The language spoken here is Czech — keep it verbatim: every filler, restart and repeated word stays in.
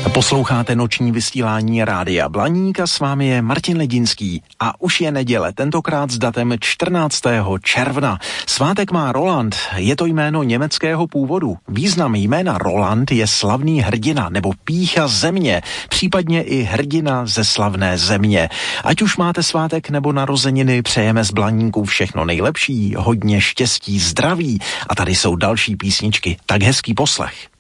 Posloucháte noční vysílání Rádia Blaník a s vámi je Martin Ledinský. A už je neděle, tentokrát s datem čtrnáctého června. Svátek má Roland, je to jméno německého původu. Význam jména Roland je slavný hrdina nebo pýcha země, případně i hrdina ze slavné země. Ať už máte svátek nebo narozeniny, přejeme z Blaníku všechno nejlepší, hodně štěstí, zdraví. A tady jsou další písničky, tak hezký poslech.